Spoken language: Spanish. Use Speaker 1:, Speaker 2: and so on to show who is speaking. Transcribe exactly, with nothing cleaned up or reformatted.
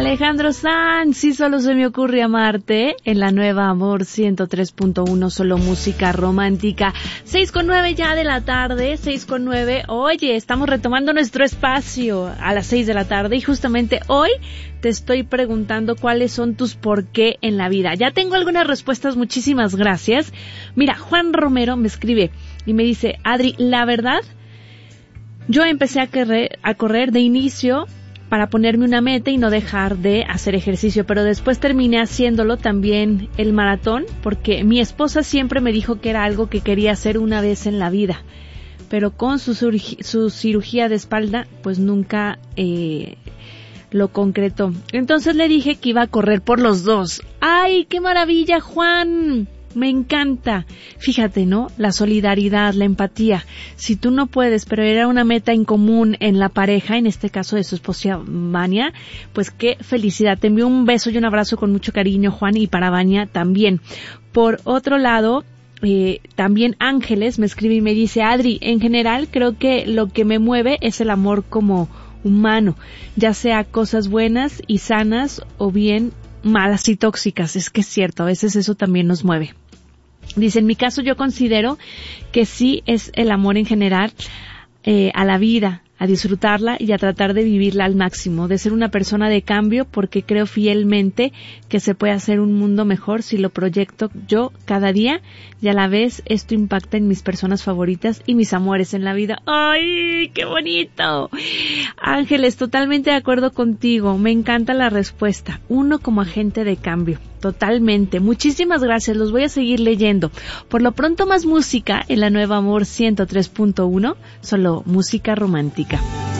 Speaker 1: Alejandro Sanz, sí, solo se me ocurre amarte, en la nueva Amor ciento tres punto uno, solo música romántica. Seis con nueve ya de la tarde, seis con nueve. Oye, estamos retomando nuestro espacio a las seis de la tarde y justamente hoy te estoy preguntando cuáles son tus por qué en la vida. Ya tengo algunas respuestas, muchísimas gracias. Mira, Juan Romero me escribe y me dice, Adri, la verdad, yo empecé a correr, a correr de inicio para ponerme una meta y no dejar de hacer ejercicio, pero después terminé haciéndolo también el maratón, porque mi esposa siempre me dijo que era algo que quería hacer una vez en la vida, pero con su, su cirugía de espalda, pues nunca eh, lo concretó. Entonces le dije que iba a correr por los dos. ¡Ay, qué maravilla, Juan! Me encanta. Fíjate, ¿no? La solidaridad, la empatía. Si tú no puedes, pero era una meta en común en la pareja, en este caso de su esposa Vania, pues qué felicidad. Te envío un beso y un abrazo con mucho cariño, Juan, y para Vania también. Por otro lado, eh, también Ángeles me escribe y me dice, Adri, en general creo que lo que me mueve es el amor como humano, ya sea cosas buenas y sanas o bien malas y tóxicas. Es que es cierto, a veces eso también nos mueve. Dice, en mi caso yo considero que sí es el amor en general eh, a la vida, a disfrutarla y a tratar de vivirla al máximo, de ser una persona de cambio, porque creo fielmente que se puede hacer un mundo mejor si lo proyecto yo cada día y a la vez esto impacta en mis personas favoritas y mis amores en la vida. ¡Ay, qué bonito! Ángeles, totalmente de acuerdo contigo, me encanta la respuesta. Uno como agente de cambio. Totalmente. Muchísimas gracias. Los voy a seguir leyendo. Por lo pronto, más música en la nueva Amor ciento tres punto uno, solo música romántica.